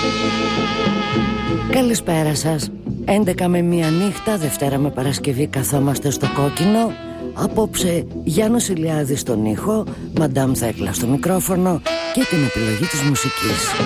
Καλησπέρα σας. 11 με 1 νύχτα, Δευτέρα με Παρασκευή καθόμαστε στο κόκκινο. Απόψε Γιάννος Ηλιάδης στον ήχο, Μαντάμ Θέκλα στο μικρόφωνο και την επιλογή της μουσικής.